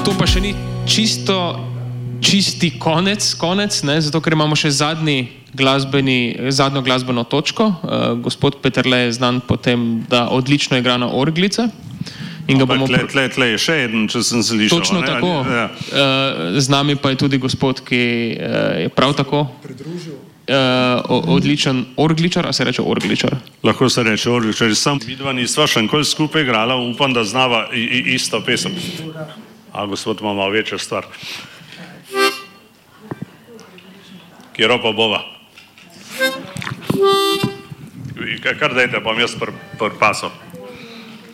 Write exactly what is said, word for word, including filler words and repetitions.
to pa še ni čisto, čisti konec, konec, ne, zato ker imamo še zadnji glasbeni, zadnjo glasbeno točko. Uh, gospod Peterle je znan po tem, da odlično igra na orglice. In ga bomo... Tle, tle, tle je še eden, če sem slišal. Točno ne? tako. Ja. Uh, z nami pa je tudi gospod, ki uh, je prav tako uh, odličen orgličar, a se reče orgličar? Lahko se reče orgličar. Sam vidva nisva še nikoli skupaj igrala, upam, da znava i, i, isto pesem. A gospod ima malo večjo stvar. Kjero pa bova? Kar dajte, pa jaz pr, pr paso.